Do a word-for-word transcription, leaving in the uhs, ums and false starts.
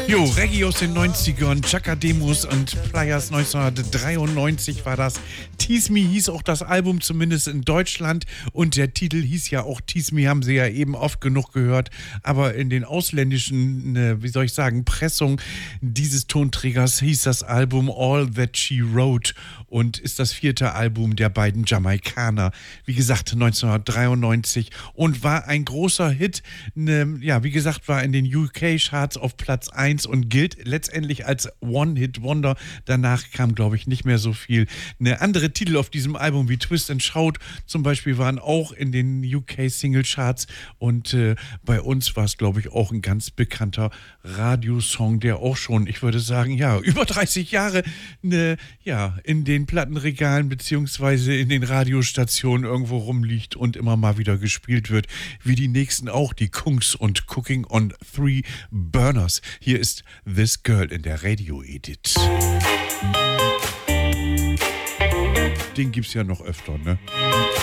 Jo, Reggae aus den neunzigern, Chaka Demus und Players neunzehnhundertdreiundneunzig war das. Tease Me hieß auch das Album, zumindest in Deutschland. Und der Titel hieß ja auch Tease Me, haben Sie ja eben oft genug gehört. Aber in den ausländischen, äh, wie soll ich sagen, Pressungen dieses Tonträgers hieß das Album All That She Wrote und ist das vierte Album der beiden Jamaikaner. Wie gesagt, neunzehnhundertdreiundneunzig und war ein großer Hit. Ne, ja, wie gesagt, war in den U K-Charts auf Platz eins und gilt letztendlich als One-Hit-Wonder. Danach kam, glaube ich, nicht mehr so viel. Eine andere Titel auf diesem Album wie Twist and Shout zum Beispiel waren auch in den U K-Single-Charts und äh, bei uns war es, glaube ich, auch ein ganz bekannter Radiosong, der auch schon, ich würde sagen, ja, über dreißig Jahre ne, ja, in den Plattenregalen beziehungsweise in den Radiostationen irgendwo rumliegt und immer mal wieder gespielt wird, wie die nächsten auch, die Kungs und Cooking on Three Burners. Hier ist This Girl in der Radio-Edit. Den gibt's ja noch öfter, ne?